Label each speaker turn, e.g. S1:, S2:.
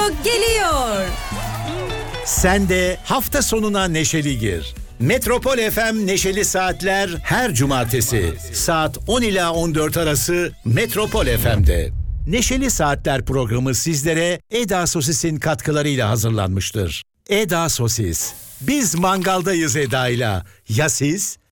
S1: geliyor.
S2: Sen de hafta sonuna neşeli gir. Metropol FM Neşeli Saatler her cumartesi saat 10 ila 14 arası Metropol FM'de. Neşeli Saatler programı sizlere Eda Sosis'in katkılarıyla hazırlanmıştır. Eda Sosis. Biz mangaldayız Eda'yla. Ya siz?